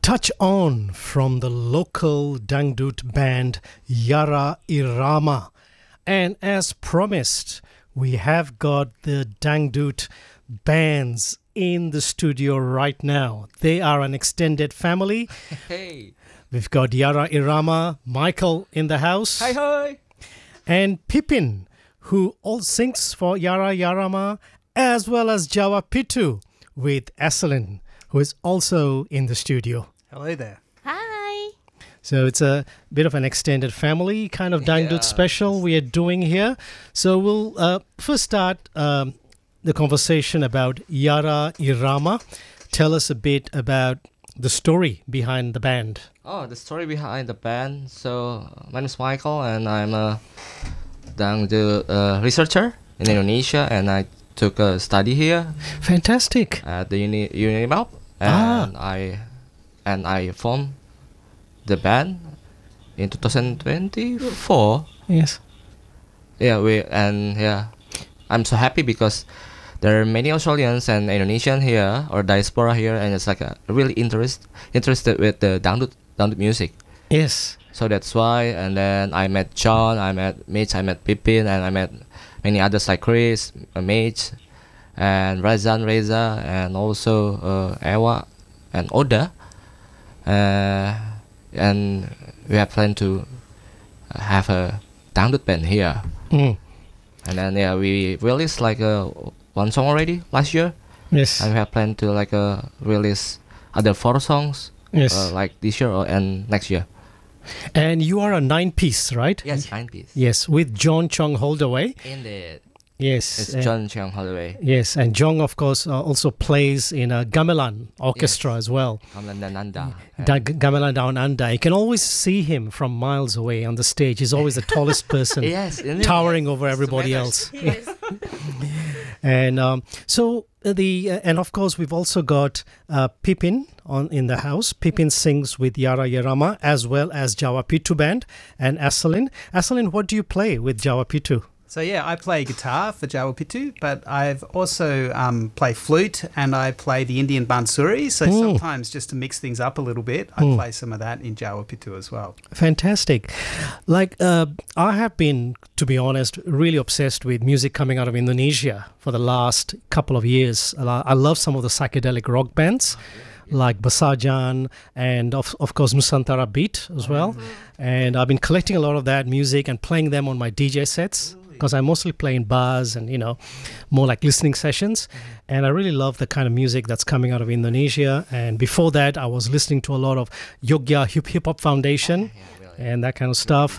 Touch On from the local Dangdut band Yara Irama. And as promised, we have got the Dangdut bands in the studio right now. They are an extended family. Hey. We've got Yara Irama, Michael in the house. Hi, hi. And Pipin, who all sings for Yara Irama, as well as Jawa Pitu with Aselin, who is also in the studio. Hello there. Hi. So it's a bit of an extended family kind of Dangdut special we are doing here. So we'll first start the conversation about Yara Irama. Tell us a bit about the story behind the band. Oh, the story behind the band. So, my name is Michael, and I'm a Dangdut researcher in Indonesia, and I took a study here Fantastic. at the Unimap, and I formed the band in 2024. Yes. I'm so happy because there are many Australians and Indonesian here or diaspora here, and it's like a really interested with the Dangdut music. Yes. So that's why, and then I met John, I met Mitch, I met Pipin, and I met many others like Chris, Mitch, and Reza, and also Ewa and Oda. And we have planned to have a Dangdut band here. Mm. And then we released like one song already last year, Yes. and we have planned to release other 4 songs Yes. like this year and next year. And you are a 9-piece, right? Yes, 9 piece. Yes, with John Chong Holdaway. Indeed, Yes. it's John Cheong Holloway, Yes, and Jong, of course, also plays in a gamelan orchestra Yes. as well. Nanda. Gamelan Down Under. You can always see him from miles away on the stage. He's always the tallest person, Yes, indeed. towering over It's everybody tremendous. else. And and of course we've also got Pipin in the house. Pipin sings with Yara Yarama as well as Jawa Pitu band and Aselin. Aselin, what do you play with Jawa Pitu? So I play guitar for Jawa Pitu, but I've also play flute and I play the Indian bansuri. So sometimes just to mix things up a little bit, I play some of that in Jawa Pitu as well. Fantastic. I have been, to be honest, really obsessed with music coming out of Indonesia for the last couple of years. I love some of the psychedelic rock bands. Like Basajan and of course Nusantara Beat as well. And I've been collecting a lot of that music and playing them on my DJ sets because I mostly play in bars and, more like listening sessions. And I really love the kind of music that's coming out of Indonesia. And before that, I was listening to a lot of Yogya Hip Hop Foundation and that kind of stuff.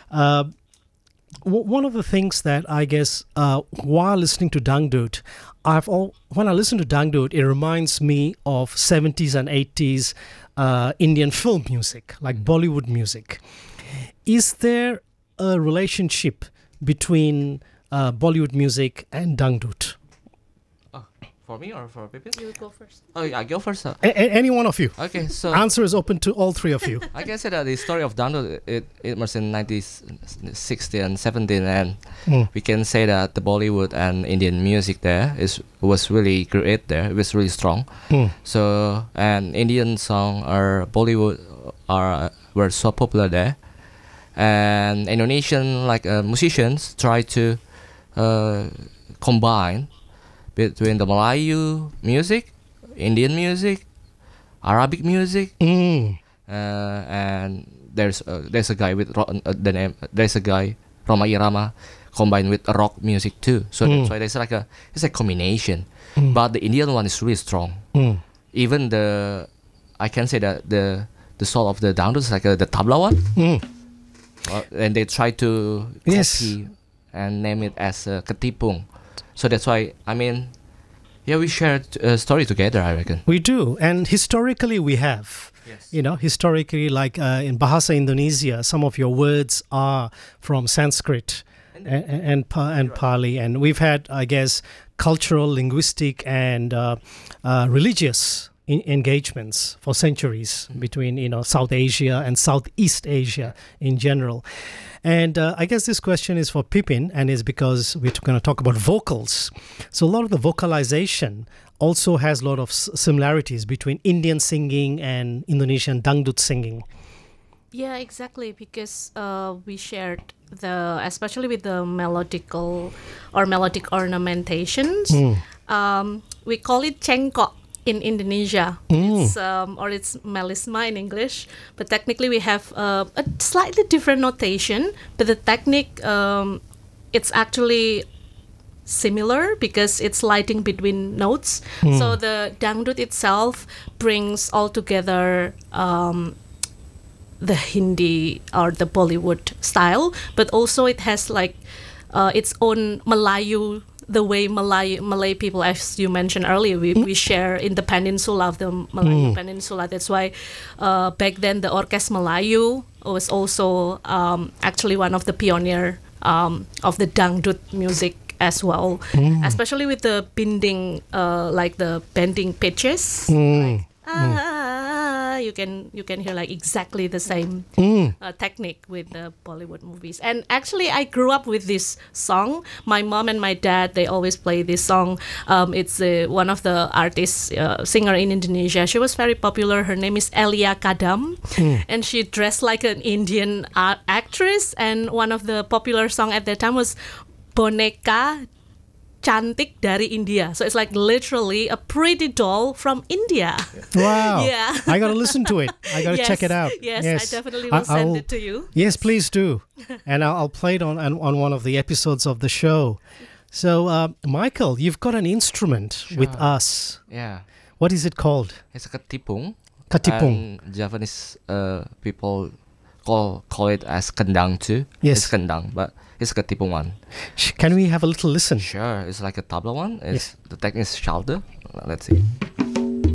One of the things that I guess while listening to Dangdut, when I listen to Dangdut, it reminds me of 70s and 80s Indian film music, like Bollywood music. Is there a relationship between Bollywood music and Dangdut? For me or for Pipin? You go first. Oh yeah, go first. Any one of you. Okay, so Answer is open to all three of you. I can say that the story of Dangdut it was in 1960 and 17, and we can say that the Bollywood and Indian music there was really great there. It was really strong. So and Indian song or Bollywood were so popular there, and Indonesian musicians try to combine between the Melayu music, Indian music, Arabic music, and there's a guy with there's a guy Roma Irama combined with rock music too. So that's why there's it's a combination. But the Indian one is really strong. Even I can say that the soul of the Dangdut is like the tabla one. And they try to copy and name it as Ketipung. So that's why, we share a story together, I reckon. We do. And historically, we have. Yes. Historically, like in Bahasa Indonesia, some of your words are from Sanskrit and Pali. And we've had, I guess, cultural, linguistic, and religious engagements for centuries between South Asia and Southeast Asia in general. And I guess this question is for Pipin, and is because we're going to talk about vocals. So a lot of the vocalization also has a lot of similarities between Indian singing and Indonesian dangdut singing. Yeah, exactly. Because we shared especially with the melodic ornamentations. We call it cengkok in Indonesia. It's melisma in English, but technically we have a slightly different notation. But the technique, it's actually similar because it's lighting between notes. So the dangdut itself brings all together the Hindi or the Bollywood style, but also it has like its own Melayu, the way Malay people, as you mentioned earlier, we share in the peninsula of the Malayu Peninsula. That's why back then the Orkes Melayu was also actually one of the pioneer of the dangdut music as well, especially with the bending, like the bending pitches. Like, you can hear like exactly the same technique with the Bollywood movies. And actually, I grew up with this song. My mom and my dad, they always play this song. It's one of the artists, singer in Indonesia. She was very popular. Her name is Elia Kadam, and she dressed like an Indian actress. And one of the popular song at that time was Boneka Cantik dari India. So it's like literally a pretty doll from India. Wow. Yeah. I got to listen to it. I got to check it out. Yes, I definitely will send it to you. Yes, please do. And I'll play it on one of the episodes of the show. So, Michael, you've got an instrument with us. Yeah. What is it called? It's a ketipung. Ketipung. And Japanese people call it as kendang too. Yes. It's kendang, but it's a ketipung one. Can we have a little listen? Sure. It's like a tabla one. The technique is shoulder. Let's see.